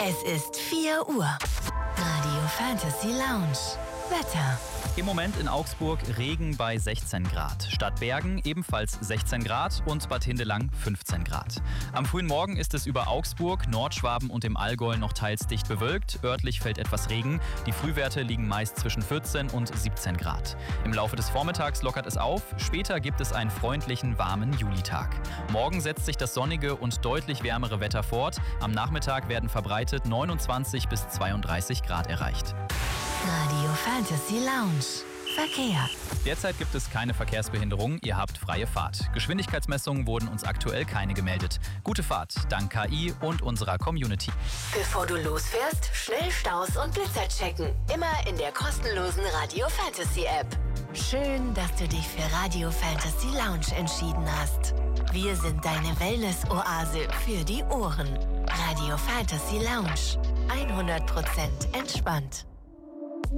Es ist 4 Uhr. Radio Fantasy Lounge. Wetter. Im Moment in Augsburg Regen bei 16 Grad. Stadt Bergen ebenfalls 16 Grad und Bad Hindelang 15 Grad. Am frühen Morgen ist es über Augsburg, Nordschwaben und dem Allgäu noch teils dicht bewölkt. Örtlich fällt etwas Regen. Die Frühwerte liegen meist zwischen 14 und 17 Grad. Im Laufe des Vormittags lockert es auf. Später gibt es einen freundlichen, warmen Julitag. Morgen setzt sich das sonnige und deutlich wärmere Wetter fort. Am Nachmittag werden verbreitet 29 bis 32 Grad erreicht. Radio Fantasy Lounge. Verkehr. Derzeit gibt es keine Verkehrsbehinderung, ihr habt freie Fahrt. Geschwindigkeitsmessungen wurden uns aktuell keine gemeldet. Gute Fahrt, dank KI und unserer Community. Bevor du losfährst, schnell Staus und Blitzer checken. Immer in der kostenlosen Radio Fantasy App. Schön, dass du dich für Radio Fantasy Lounge entschieden hast. Wir sind deine Wellness-Oase für die Ohren. Radio Fantasy Lounge. 100% entspannt.